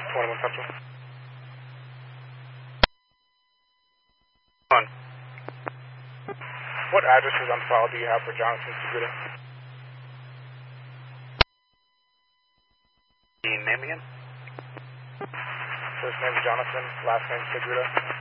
21 Central. What addresses on file do you have for Jonathan Segura? Name again? First name Jonathan, last name Segura.